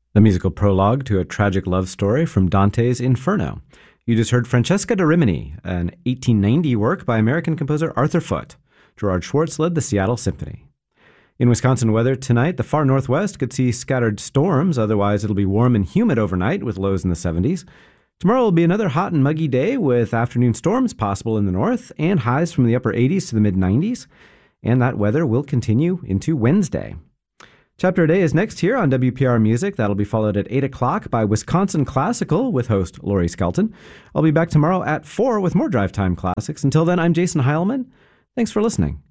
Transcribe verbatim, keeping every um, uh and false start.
The musical prologue to a tragic love story from Dante's Inferno. You just heard Francesca da Rimini, an eighteen ninety work by American composer Arthur Foote. Gerard Schwartz led the Seattle Symphony. In Wisconsin weather tonight, the far northwest could see scattered storms. Otherwise, it'll be warm and humid overnight with lows in the seventies. Tomorrow will be another hot and muggy day with afternoon storms possible in the north and highs from the upper eighties to the mid nineties. And that weather will continue into Wednesday. Chapter a Day is next here on W P R Music. That'll be followed at eight o'clock by Wisconsin Classical with host Lori Skelton. I'll be back tomorrow at four with more Drive Time Classics. Until then, I'm Jason Heilman. Thanks for listening.